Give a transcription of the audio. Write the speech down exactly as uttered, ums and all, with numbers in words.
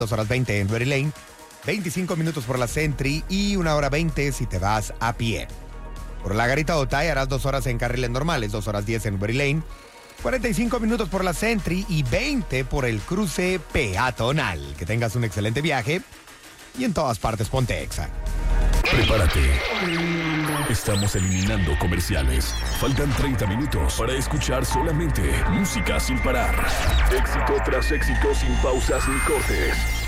dos horas veinte en Drury Lane, veinticinco minutos por la Sentry y una hora veinte si te vas a pie. Por la Garita Otay harás dos horas en carriles normales, dos horas diez en Drury Lane, cuarenta y cinco minutos por la Sentry y veinte por el cruce peatonal. Que tengas un excelente viaje y en todas partes ponte Exa. Prepárate. Estamos eliminando comerciales. Faltan treinta minutos para escuchar solamente música sin parar. Éxito tras éxito, sin pausas ni cortes.